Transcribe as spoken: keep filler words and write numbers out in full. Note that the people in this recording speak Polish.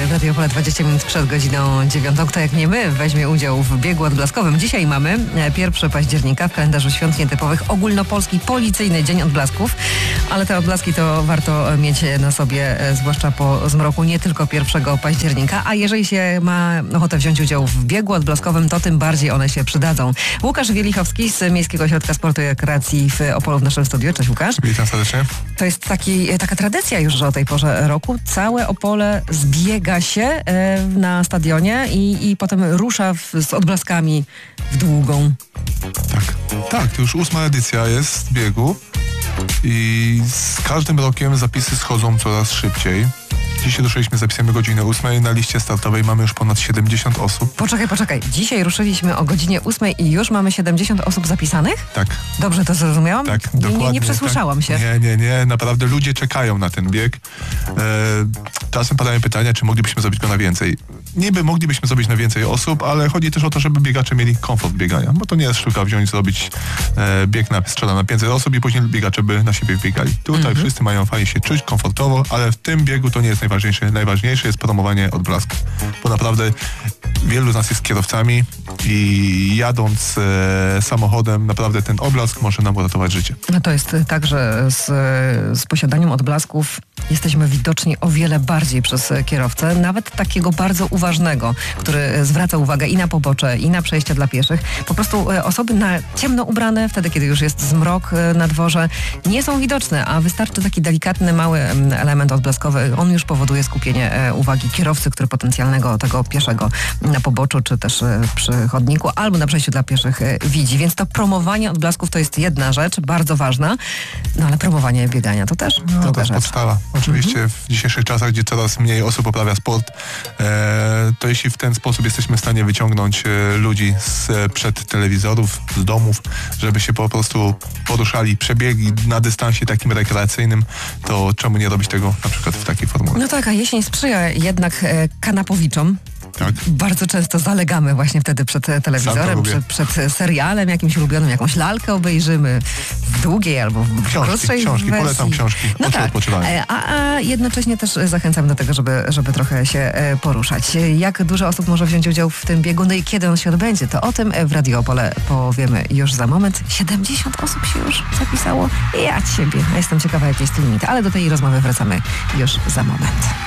W Radio Opole dwadzieścia minut przed godziną dziewiątą. Kto jak nie my weźmie udział w biegu odblaskowym. Dzisiaj mamy pierwszego października w kalendarzu świąt nietypowych ogólnopolski policyjny Dzień Odblasków. Ale te odblaski to warto mieć na sobie, zwłaszcza po zmroku, nie tylko pierwszego października. A jeżeli się ma ochotę wziąć udział w biegu odblaskowym, to tym bardziej one się przydadzą. Łukasz Wielichowski z Miejskiego Ośrodka Sportu i Rekreacji w Opolu w naszym studiu. Cześć, Łukasz. Witam serdecznie. To jest taki, taka tradycja już, że o tej porze roku całe Opole zbiega się e, na stadionie i, i potem rusza w, z odblaskami w długą. Tak, tak, to już ósma edycja jest biegu i z każdym rokiem zapisy schodzą coraz szybciej. Dzisiaj ruszyliśmy z zapisem o godzinie ósmej. Na liście startowej mamy już ponad siedemdziesiąt osób. Poczekaj, poczekaj. Dzisiaj ruszyliśmy o godzinie ósmej i już mamy siedemdziesiąt osób zapisanych? Tak. Dobrze to zrozumiałam? Tak, nie, dokładnie. Nie, nie przesłyszałam tak. się. Nie, nie, nie. Naprawdę ludzie czekają na ten bieg. E, czasem padają pytania, czy moglibyśmy zrobić go na więcej. Niby moglibyśmy zrobić na więcej osób, ale chodzi też o to, żeby biegacze mieli komfort biegania. Bo to nie jest sztuka wziąć, zrobić e, bieg na strzela na pięćset osób i później biegacze by na siebie biegali. Tutaj mm-hmm. wszyscy mają fajnie się czuć, komfortowo, ale w tym biegu to nie jest najważniejsze. Najważniejsze jest promowanie odblasku. Bo naprawdę wielu z nas jest kierowcami i jadąc e, samochodem, naprawdę ten odblask może nam uratować życie. No to jest tak, że z, z posiadaniem odblasków jesteśmy widoczni o wiele bardziej przez kierowcę, nawet takiego bardzo uważnego, który zwraca uwagę i na pobocze, i na przejścia dla pieszych. Po prostu osoby na ciemno ubrane, wtedy kiedy już jest zmrok na dworze, nie są widoczne, a wystarczy taki delikatny, mały element odblaskowy. On już powoduje skupienie uwagi kierowcy, który potencjalnego tego pieszego na poboczu, czy też przy chodniku, albo na przejściu dla pieszych widzi. Więc to promowanie odblasków to jest jedna rzecz, bardzo ważna, no ale promowanie biegania to też no, druga to rzecz. Podstawa. Oczywiście mhm. w dzisiejszych czasach, gdzie coraz mniej osób uprawia sport, e, to jeśli w ten sposób jesteśmy w stanie wyciągnąć e, ludzi z, e, przed telewizorów, z domów, żeby się po prostu poruszali, przebiegli na dystansie takim rekreacyjnym, to czemu nie robić tego na przykład w takiej formule? No tak, a jesień sprzyja jednak e, kanapowiczom. Tak. Bardzo często zalegamy właśnie wtedy przed telewizorem, przed, przed serialem jakimś ulubionym, jakąś lalkę obejrzymy w długiej albo w książki, krótszej książki, wersji. polecam książki, no tak. a, a jednocześnie też zachęcam do tego, żeby, żeby trochę się poruszać. Jak dużo osób może wziąć udział w tym biegu, no i kiedy on się odbędzie, to o tym w Radio Opole powiemy już za moment. siedemdziesiąt osób się już zapisało. Ja ciebie. Ja jestem ciekawa, jaki jest limit, ale do tej rozmowy wracamy już za moment.